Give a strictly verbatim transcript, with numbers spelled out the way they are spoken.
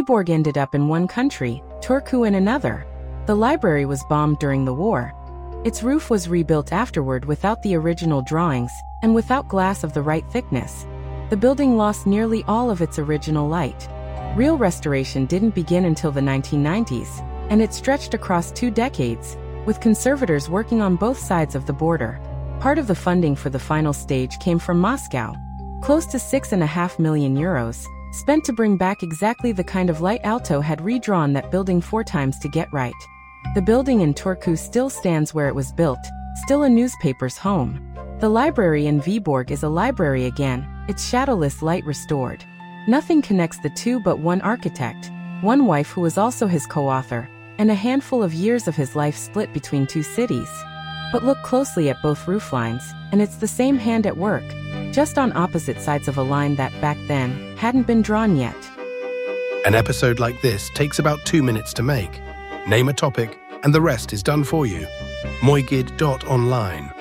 Viborg ended up in one country, Turku in another. The library was bombed during the war. Its roof was rebuilt afterward without the original drawings, and without glass of the right thickness. The building lost nearly all of its original light. Real restoration didn't begin until the nineteen nineties, and it stretched across two decades, with conservators working on both sides of the border. Part of the funding for the final stage came from Moscow. Close to six and a half million euros, spent to bring back exactly the kind of light Aalto had redrawn that building four times to get right. The building in Turku still stands where it was built, still a newspaper's home. The library in Viborg is a library again, its shadowless light restored. Nothing connects the two but one architect, one wife who was also his co-author, and a handful of years of his life split between two cities. But look closely at both rooflines, and it's the same hand at work, just on opposite sides of a line that, back then, hadn't been drawn yet. An episode like this takes about two minutes to make. Name a topic, and the rest is done for you. moigid dot online